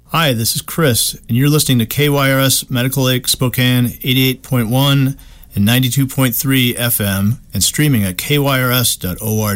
Hi, this is Chris, and you're listening to KYRS Medical Lake Spokane 88.1 and 92.3 FM and streaming at kyrs.org.